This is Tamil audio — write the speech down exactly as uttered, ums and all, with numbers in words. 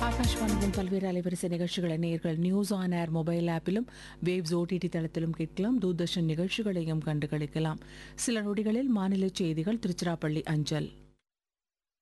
ஆகாஷ்வாணியின் பல்வேறு அலைவரிசை நிகழ்ச்சிகளை நேயர்கள் news on air mobile ஆப்பிலும் waves OTT தளத்திலும் கேட்கலாம். தூர்தர்ஷன் நிகழ்ச்சிகளையும் கண்டுகளிக்கலாம். சில நொடிகளில் மாநில செய்திகள் திருச்சிராப்பள்ளி அஞ்சல்.